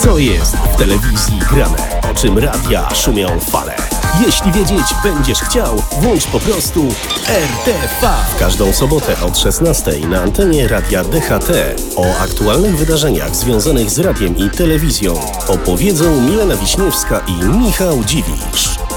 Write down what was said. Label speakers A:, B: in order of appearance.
A: Co jest w telewizji grane? O czym radia szumią fale? Jeśli wiedzieć będziesz chciał, włącz po prostu RTV. W każdą sobotę od 16 na antenie Radia DHT o aktualnych wydarzeniach związanych z radiem i telewizją opowiedzą Milena Wiśniewska i Michał Dziwisz.